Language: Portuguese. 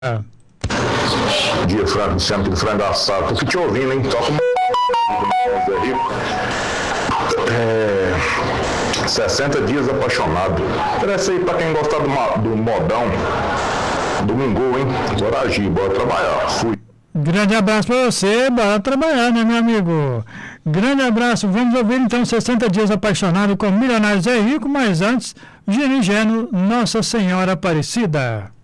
Dia frango, sempre do frango assado. Tô aqui te ouvindo, hein? Toca uma 60 dias apaixonado. Interessa aí pra quem gostar do modão. Domingou, hein? Bora agir, bora trabalhar. Fui. Grande abraço pra você, bora trabalhar, né, meu amigo? Grande abraço, vamos ouvir então 60 Dias Apaixonado com Milionários é Rico, mas antes, Gino e Geno, Nossa Senhora Aparecida.